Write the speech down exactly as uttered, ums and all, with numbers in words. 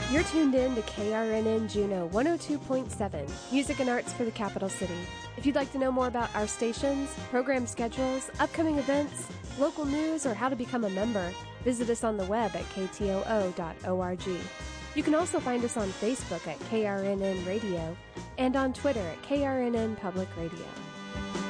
You're tuned in to K R N N Juneau one oh two point seven, music and arts for the capital city. If you'd like to know more about our stations, program schedules, upcoming events, local news, or how to become a member, visit us on the web at k t o o dot org. You can also find us on Facebook at K R N N Radio and on Twitter at K R N N Public Radio.